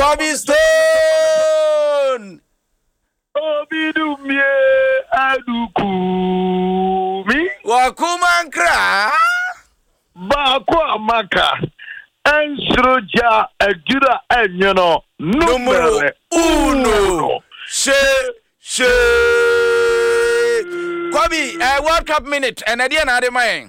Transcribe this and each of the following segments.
Kobe Stone. Obidumye adukumi. Wakumankra. Bako amaka. Ensroja edura enyono. Numero uno. She. Kobe, World Cup minute. And idea na de man.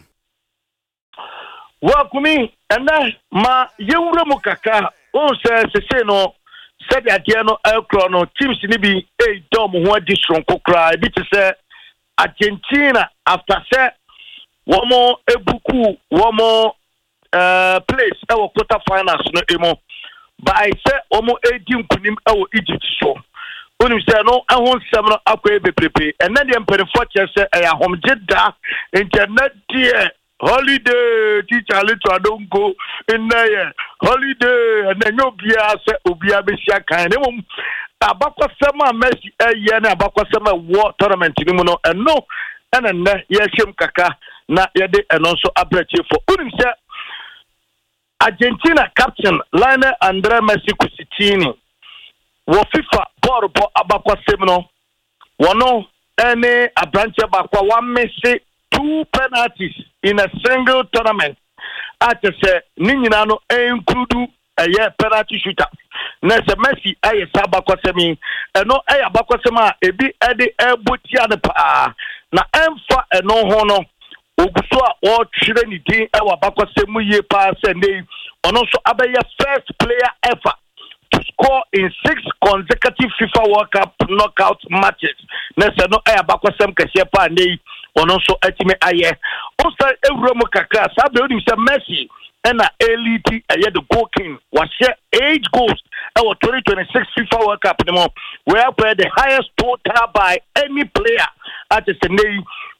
Wakumi, and ma yewure mu kaka. O se no. Said Adiano Elcrono, teams in the dom who are distronco cry, bit to say Argentina after say one more Ebuku, one more place, our quarterfinals no emo. But I say almost 18 kunim our Egypt show. When you say no, I want some up prepare, and then the Emperor Fortune say I am home Jeddah, internet dear. Holiday, teacher, little don't go in there. Holiday, and then you'll be a Besia kind of Abaka Sama Messi, a Yana Abaka Sama war tournament, and no, and then Yashim Kaka, not yet, and also a breach for Unim Argentina captain Lionel André Messi Cusitini. FIFA Borbo Abaka Semino, one any a branch about 1 Messi. 2 penalties in a single tournament. At say Ninano include a year penalty shooter. Nessa Messi a Sabakwasemi, and no a Bakwasema, a be Eddie Butiana pa. Na Emfa and no hono. Uguswa or Trinity, our Bakwasemu ye pass and they on also Abaya first player ever to score in 6 consecutive FIFA World Cup knockout matches. Nessa no a Bakwasem Kashiapa and they. On also ultimate aye. Also, Euromo Kaka, Sabi Messi, and elite aye the goal king was share 8 goals. Our 2026 FIFA World Cup, where the highest total by any player at the Sunday